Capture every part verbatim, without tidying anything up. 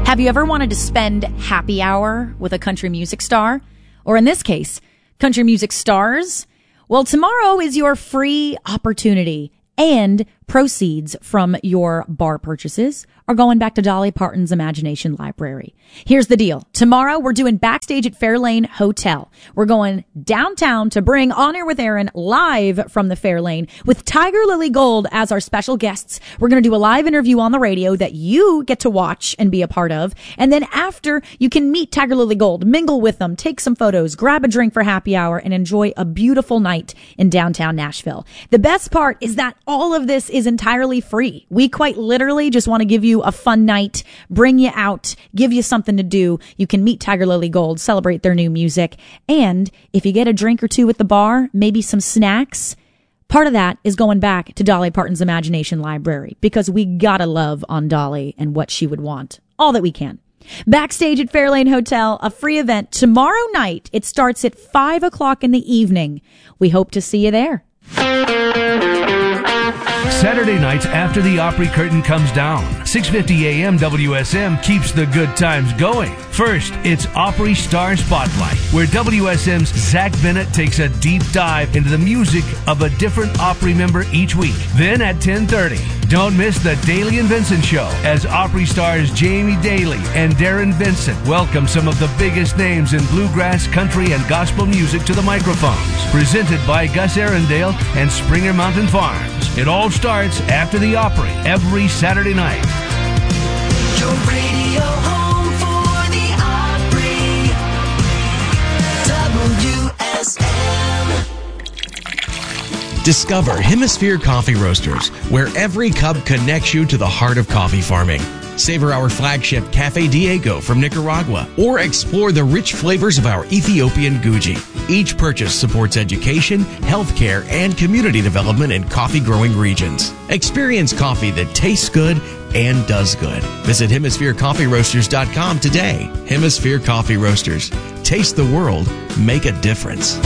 Have you ever wanted to spend happy hour with a country music star? Or in this case, country music stars? Well, tomorrow is your free opportunity, and proceeds from your bar purchases are going back to Dolly Parton's Imagination Library. Here's the deal. Tomorrow, we're doing Backstage at Fairlane Hotel. We're going downtown to bring On Air with Aaron live from the Fairlane with Tiger Lily Gold as our special guests. We're going to do a live interview on the radio that you get to watch and be a part of. And then after, you can meet Tiger Lily Gold, mingle with them, take some photos, grab a drink for happy hour, and enjoy a beautiful night in downtown Nashville. The best part is that all of this is entirely free. We quite literally just want to give you a fun night, bring you out, give you something to do. You can meet Tiger Lily Gold, celebrate their new music, and if you get a drink or two at the bar, maybe some snacks, part of that is going back to Dolly Parton's Imagination Library, because we gotta love on Dolly and what she would want. All that we can. Backstage at Fairlane Hotel, a free event tomorrow night. It starts at five o'clock in the evening. We hope to see you there. Saturday nights after the Opry curtain comes down, six fifty A M W S M keeps the good times going. First, it's Opry Star Spotlight, where W S M's Zach Bennett takes a deep dive into the music of a different Opry member each week. Then at ten thirty, don't miss the Daly and Vincent Show, as Opry stars Jamie Daly and Darren Vincent welcome some of the biggest names in bluegrass, country, and gospel music to the microphones. Presented by Gus Arundel and Springer Mountain Farms. It all starts after the Opry every Saturday night. Your radio home for the Opry, W S M. Discover Hemisphere Coffee Roasters, where every cup connects you to the heart of coffee farming. Savor our flagship Cafe Diego from Nicaragua, or explore the rich flavors of our Ethiopian Guji. Each purchase supports education, healthcare, and community development in coffee-growing regions. Experience coffee that tastes good and does good. Visit hemisphere coffee roasters dot com today. Hemisphere Coffee Roasters. Taste the world. Make a difference.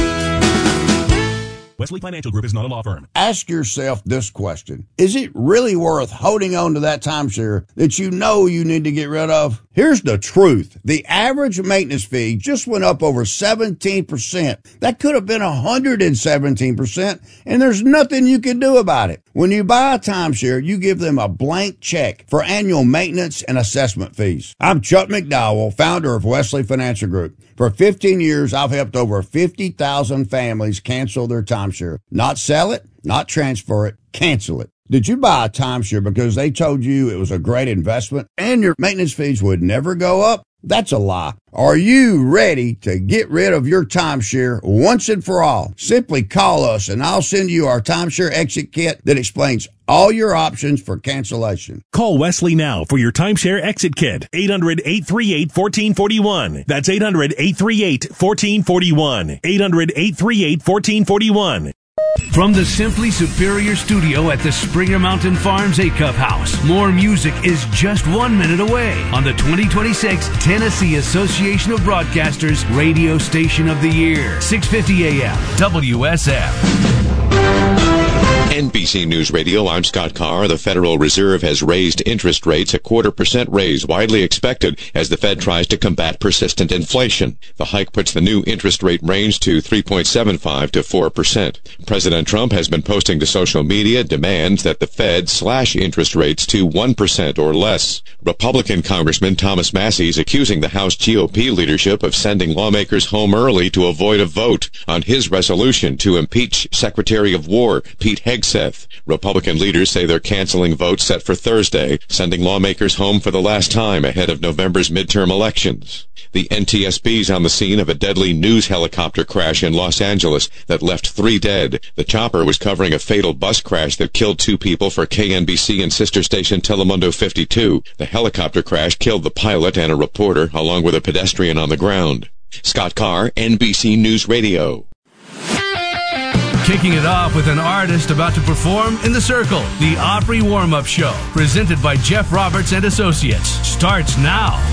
Wesley Financial Group is not a law firm. Ask yourself this question. Is it really worth holding on to that timeshare that you know you need to get rid of? Here's the truth. The average maintenance fee just went up over seventeen percent. That could have been one hundred seventeen percent, and there's nothing you can do about it. When you buy a timeshare, you give them a blank check for annual maintenance and assessment fees. I'm Chuck McDowell, founder of Wesley Financial Group. For fifteen years, I've helped over fifty thousand families cancel their timeshare. Not sell it, not transfer it, cancel it. Did you buy a timeshare because they told you it was a great investment and your maintenance fees would never go up? That's a lie. Are you ready to get rid of your timeshare once and for all? Simply call us and I'll send you our timeshare exit kit that explains all your options for cancellation. Call Wesley now for your timeshare exit kit. eight hundred, eight three eight, one four four one. That's eight hundred, eight three eight, one four four one. eight hundred, eight three eight, one four four one. From the Simply Superior studio at the Springer Mountain Farms A-Cup House, more music is just one minute away on the twenty twenty-six Tennessee Association of Broadcasters Radio Station of the Year. six fifty A M W S M. N B C News Radio, I'm Scott Carr. The Federal Reserve has raised interest rates, a quarter percent raise, widely expected as the Fed tries to combat persistent inflation. The hike puts the new interest rate range to three point seven five to four percent. President Trump has been posting to social media demands that the Fed slash interest rates to one percent or less. Republican Congressman Thomas Massie is accusing the House G O P leadership of sending lawmakers home early to avoid a vote on his resolution to impeach Secretary of War Pete Hegseth. Republican leaders say they're canceling votes set for Thursday, sending lawmakers home for the last time ahead of November's midterm elections. The N T S B's on the scene of a deadly news helicopter crash in Los Angeles that left three dead. The chopper was covering a fatal bus crash that killed two people for K N B C and sister station Telemundo fifty-two. The helicopter crash killed the pilot and a reporter, along with a pedestrian on the ground. Scott Carr, N B C News Radio. Kicking it off with an artist about to perform in the Circle, the Opry Warm-Up Show, presented by Jeff Roberts and Associates, starts now.